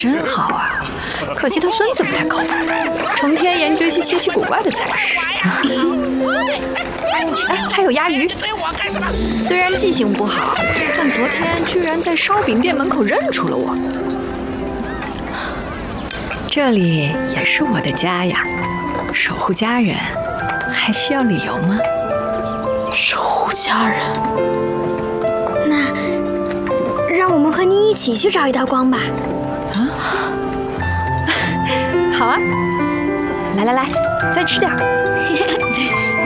真好啊，可惜他孙子不太靠谱，成天研究一些稀奇古怪的菜式。哎，还有鸭鱼，虽然记性不好，但昨天居然在烧饼店门口认出了我。这里也是我的家呀，守护家人还需要理由吗？ 守护家人， 那让我们和你一起去找一道光吧。 好啊，来，再吃点儿。